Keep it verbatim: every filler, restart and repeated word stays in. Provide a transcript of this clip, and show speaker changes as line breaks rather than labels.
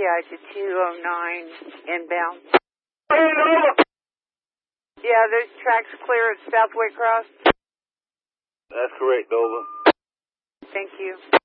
I to two oh nine inbound.
Hey, Nova.
Yeah, those tracks clear at Southway Cross.
That's correct, Nova.
Thank you.